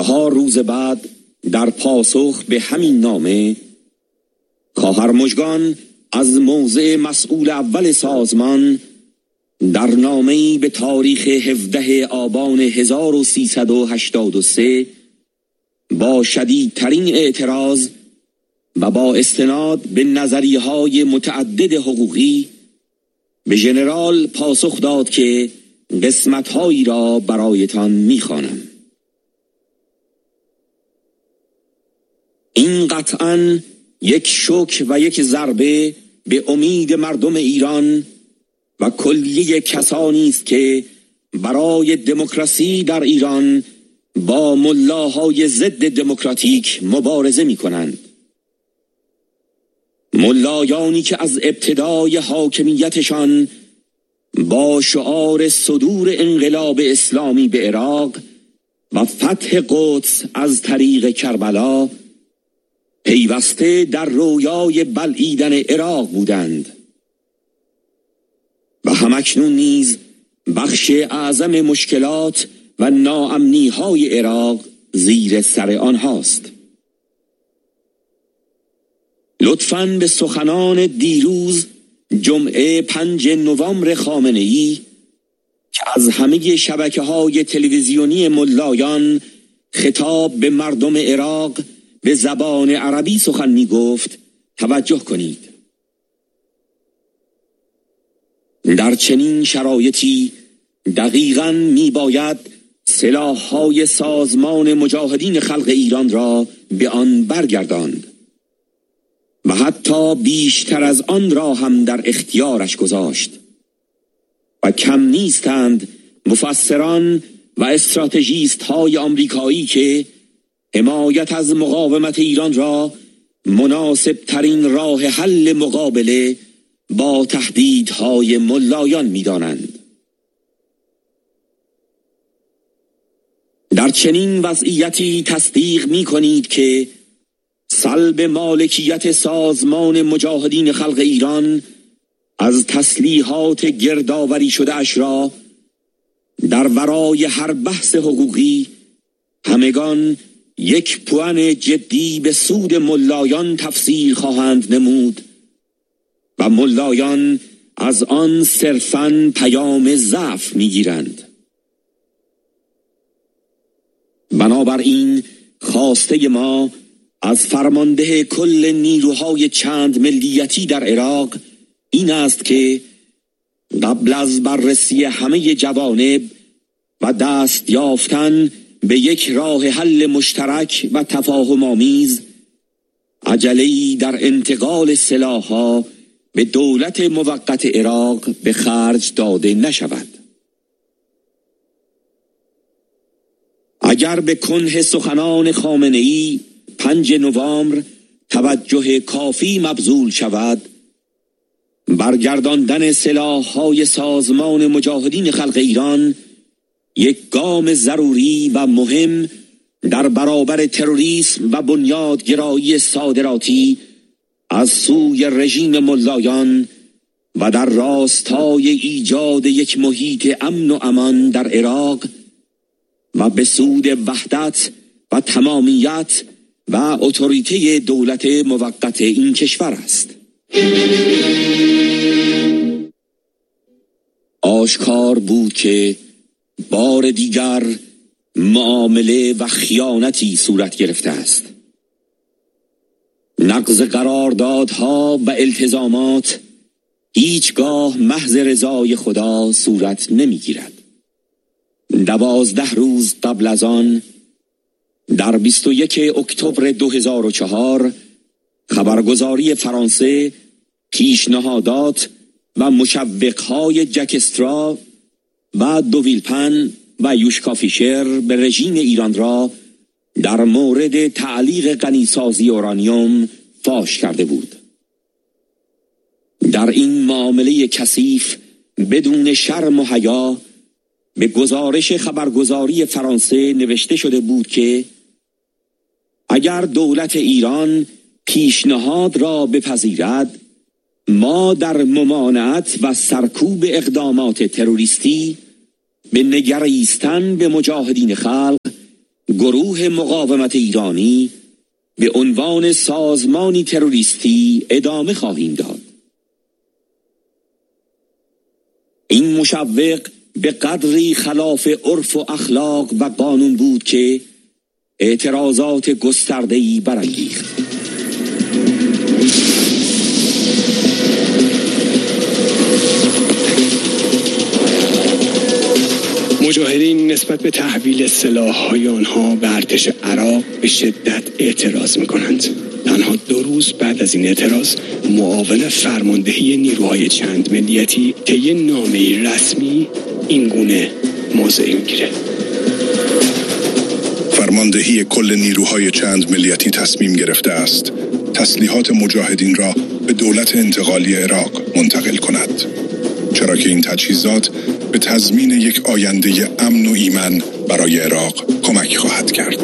4 روز بعد در پاسخ به همین نامه خواهر مژگان از موضع مسئول اول سازمان در نامه‌ای به تاریخ 17 آبان 1383 با شدیدترین اعتراض و با استناد به نظریه‌های متعدد حقوقی به ژنرال پاسخ داد که قسمت‌هایی را برایتان می‌خوانم. این قطعاً یک شوک و یک ضربه به امید مردم ایران و کلیه کسانی است که برای دموکراسی در ایران با ملاهای ضد دموکراتیک مبارزه می‌کنند. ملایانی که از ابتدای حاکمیتشان با شعار صدور انقلاب اسلامی به عراق و فتح قدس از طریق کربلا پیوسته در رویای بلعیدن عراق بودند و همکنون نیز بخش اعظم مشکلات و ناامنی‌های عراق زیر سر آنهاست. لطفاً به سخنان دیروز جمعه 5 نوامبر خامنه‌ای که از همه شبکه‌های تلویزیونی ملایان خطاب به مردم عراق به زبان عربی سخن می‌گفت توجه کنید. در چنین شرایطی دقیقاً می‌باید سلاح‌های سازمان مجاهدین خلق ایران را به آن برگرداند و حتی بیشتر از آن را هم در اختیارش گذاشت و کم نیستند مفسران و استراتژیست های آمریکایی که حمایت از مقاومت ایران را مناسب ترین راه حل مقابله با تهدیدهای ملایان می دانند. در چنین وضعیتی تصدیق می کنید که سلب مالکیت سازمان مجاهدین خلق ایران از تسلیحات گردآوری شده اش را در ورای هر بحث حقوقی همگان یک پوان جدی به سود ملایان تفسیر خواهند نمود و ملایان از آن صرفاً پیام ضعف می‌گیرند. بنابراین خواسته ما از فرمانده کل نیروهای چند ملیتی در عراق این است که قبل از بررسی همه جوانب و دست یافتن به یک راه حل مشترک و تفاهم آمیز عجله‌ای در انتقال سلاح‌ها به دولت موقت عراق به خرج داده نشود. اگر به کنه سخنان خامنه‌ای 5 نوامبر توجه کافی مبذول شود، برگرداندن سلاح‌های سازمان مجاهدین خلق ایران یک گام ضروری و مهم در برابر تروریسم و بنیادگرایی صادراتی از سوی رژیم ملایان و در راستای ایجاد یک محیط امن و امان در عراق و به سود وحدت و تمامیت و اتوریته دولت موقت این کشور است. آشکار بود که بار دیگر معامله و خیانتی صورت گرفته است. نقض قراردادها و التزامات هیچگاه محض رضای خدا صورت نمیگیرد. 12 روز قبل از آن در 21 اکتبر 2004 خبرگزاری فرانسه پیشنهادات و مشوقهای جک استرا و دوویلپن و یوشکا فیشر به رژیم ایران را در مورد تعلیق غنیسازی اورانیوم فاش کرده بود. در این معامله کثیف بدون شرم و حیا به گزارش خبرگزاری فرانسه نوشته شده بود که اگر دولت ایران پیشنهاد را بپذیرد، ما در ممانعت و سرکوب اقدامات تروریستی به نگریستن به مجاهدین خلق گروه مقاومت ایرانی به عنوان سازمانی تروریستی ادامه خواهیم داد. این مشوق به قدری خلاف عرف و اخلاق و قانون بود که اعتراضات گسترده‌ای برانگیخت. مجاهدین نسبت به تحویل سلاح‌های آنها به ارتش عراق به شدت اعتراض می‌کنند. تنها 2 روز بعد از این اعتراض، معاون فرماندهی نیروهای چند ملیتی طی نامه‌ای رسمی این گونه موضع می‌گیرد: فرماندهی کل نیروهای چند ملیتی تصمیم گرفته است تسلیحات مجاهدین را به دولت انتقالی عراق منتقل کند، چرا که این تجهیزات به تضمین یک آینده امن و ایمن برای عراق کمک خواهد کرد.